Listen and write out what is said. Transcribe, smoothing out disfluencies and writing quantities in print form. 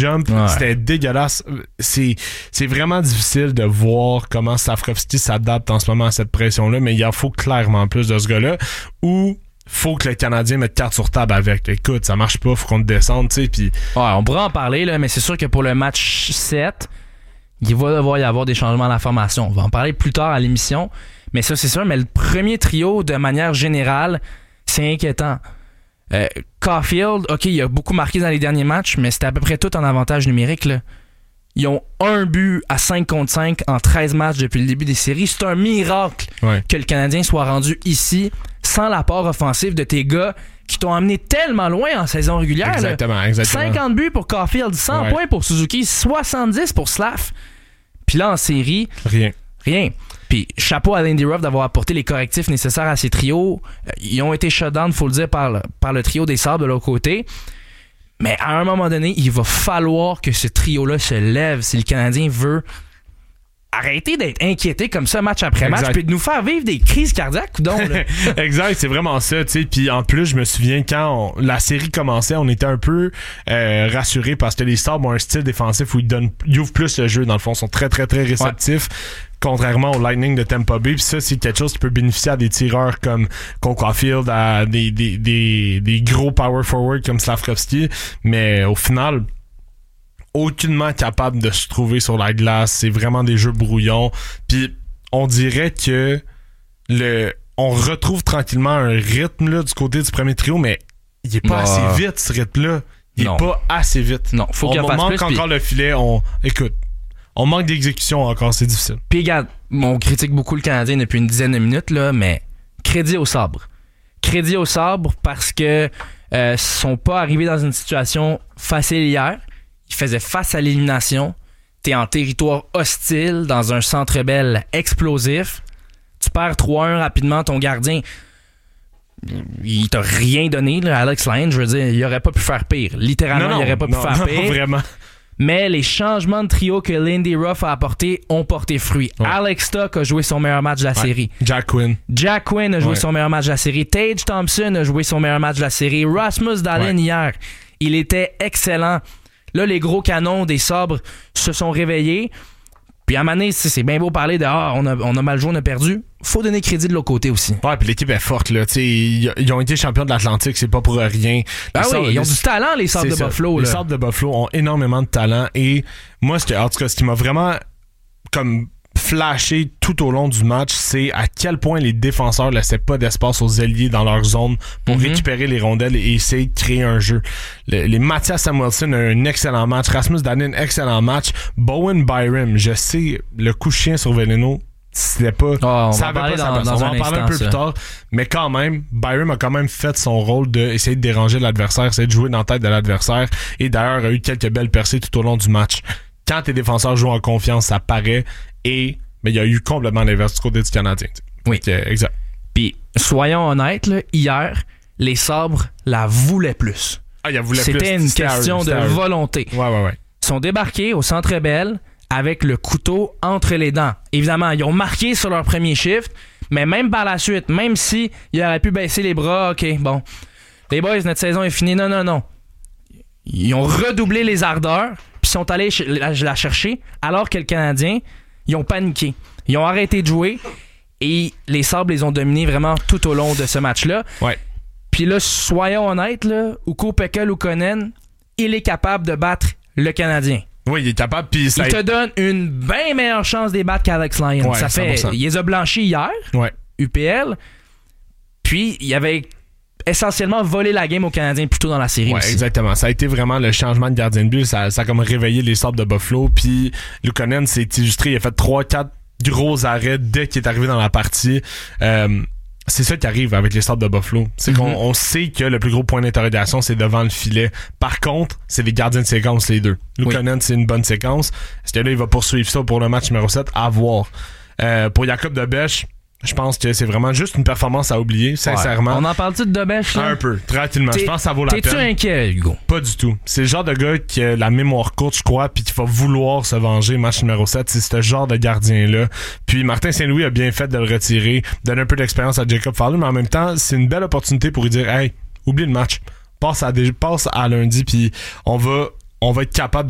jump, c'était dégueulasse. C'est vraiment difficile de voir comment Slafkovský s'adapte en ce moment à cette pression-là, mais il en faut clairement plus de ce gars-là, ou faut que le Canadien mette carte sur table avec. Écoute, ça marche pas, faut qu'on te descende, tu sais, puis... Ouais, on pourra en parler, là, mais c'est sûr que pour le match 7, il va devoir y avoir des changements dans la formation. On va en parler plus tard à l'émission, mais ça, c'est sûr, mais le premier trio, de manière générale, c'est inquiétant. Caulfield, OK, il a beaucoup marqué dans les derniers matchs, mais c'était à peu près tout en avantage numérique, là. Ils ont un but à 5 contre 5 en 13 matchs depuis le début des séries. C'est un miracle que le Canadien soit rendu ici sans l'apport offensif de tes gars qui t'ont amené tellement loin en saison régulière. Exactement. 50 buts pour Caulfield, 100 points pour Suzuki, 70 pour Slaf. Puis là, en série, rien. Puis chapeau à Lindy Ruff d'avoir apporté les correctifs nécessaires à ces trios. Ils ont été shutdown, faut le dire, par le trio des Sabres de l'autre côté. Mais à un moment donné, il va falloir que ce trio-là se lève si le Canadien veut arrêter d'être inquiété comme ça match après match, puis de nous faire vivre des crises cardiaques. Donc, exact, c'est vraiment ça, tu sais. Puis en plus, je me souviens quand la série commençait, on était un peu rassurés parce que les Sabres ont un style défensif où ils ouvrent plus le jeu. Dans le fond, ils sont très, très, très réceptifs. Contrairement au Lightning de Tampa Bay, puis ça, c'est quelque chose qui peut bénéficier à des tireurs comme Cole Caulfield, à des gros power forward comme Slafkovský, mais au final, aucunement capable de se trouver sur la glace. C'est vraiment des jeux brouillons. Puis on dirait que on retrouve tranquillement un rythme là, du côté du premier trio, mais il est pas assez vite, ce rythme-là. Il est pas assez vite. Non, faut qu'il fasse manque plus, encore le filet. Écoute, on manque d'exécution encore, c'est difficile. Puis regarde, on critique beaucoup le Canadien depuis une dizaine de minutes, là, mais crédit au Sabre. Crédit au Sabre parce que sont pas arrivés dans une situation facile hier. Ils faisaient face à l'élimination. T'es en territoire hostile, dans un Centre Bell explosif. Tu perds 3-1 rapidement, ton gardien, il t'a rien donné, là, Alex Lyon. Je veux dire, il aurait pas pu faire pire. Littéralement, il aurait pas pu faire pire. Vraiment. Mais les changements de trio que Lindy Ruff a apportés ont porté fruit. Ouais. Alex Stock a joué son meilleur match de la série. Jack Quinn a joué son meilleur match de la série. Tage Thompson a joué son meilleur match de la série. Rasmus Dahlin hier, il était excellent. Là, les gros canons des Sabres se sont réveillés. Puis à un moment donné, c'est bien beau parler de on a mal joué, on a perdu. Faut donner crédit de l'autre côté aussi. Ouais, puis l'équipe est forte, là. Ils ont été champions de l'Atlantique, c'est pas pour rien. Ils ont du talent, les Sabres de Buffalo. Les Sabres de Buffalo ont énormément de talent. Et moi, en tout cas, ce qui m'a vraiment comme flashé tout au long du match, c'est à quel point les défenseurs laissaient pas d'espace aux ailiers dans leur zone pour récupérer les rondelles et essayer de créer un jeu. Les Mattias Samuelsson a un excellent match. Rasmus Dahlin, excellent match. Bowen Byram, je sais, le coup de chien sur Veleno, c'était pas... on va en parler un peu plus tard. Mais quand même, Byram a quand même fait son rôle d'essayer de déranger l'adversaire, essayer de jouer dans la tête de l'adversaire. Et d'ailleurs, a eu quelques belles percées tout au long du match. Quand tes défenseurs jouent en confiance, ça paraît. Mais il y a eu complètement l'inverse du côté du Canadien. Oui. Exact. Puis, soyons honnêtes, là, hier, les Sabres la voulaient plus. C'était une question de volonté. Ouais. Ils sont débarqués au Centre Bell avec le couteau entre les dents. Évidemment, ils ont marqué sur leur premier shift, mais même par la suite, même si ils auraient pu baisser les bras, OK, bon, les boys, notre saison est finie. Non. Ils ont redoublé les ardeurs, puis sont allés la chercher, alors que le Canadien, ils ont paniqué. Ils ont arrêté de jouer et les Sabres les ont dominés vraiment tout au long de ce match-là. Ouais. Puis là, soyons honnêtes, là, Ukko-Pekka Luukkonen, il est capable de battre le Canadien. Oui, il est capable. Puis il te donne une bien meilleure chance de les battre qu'Alex Lyon. Ouais, ça fait, 100%. il les a blanchis hier, UPL. Puis il avait essentiellement volé la game aux Canadiens plus tôt dans la série. Ouais, aussi. Exactement. Ça a été vraiment le changement de gardien de but. Ça a comme réveillé les Sabres de Buffalo. Puis Luukkonen s'est illustré. Il a fait 3-4 gros arrêts dès qu'il est arrivé dans la partie. C'est ça qui arrive avec les Sabres de Buffalo. C'est qu'on sait que le plus gros point d'interrogation, c'est devant le filet. Par contre, c'est des gardiens de séquence, les deux. Luukkonen, c'est une bonne séquence. Est-ce que là, il va poursuivre ça pour le match numéro 7? À voir. Pour Jacob Debèche, je pense que c'est vraiment juste une performance à oublier, sincèrement. Ouais. On en parle-tu de Debèche? Un peu, tranquillement. Je pense que ça vaut la peine. T'es-tu inquiet, Hugo? Pas du tout. C'est le genre de gars qui a la mémoire courte, je crois, puis qui va vouloir se venger. Match numéro 7, c'est ce genre de gardien-là. Puis Martin Saint-Louis a bien fait de le retirer, donner un peu d'expérience à Jacob Fowler, mais en même temps, c'est une belle opportunité pour lui dire « Hey, oublie le match. Passe à lundi, puis on va être capable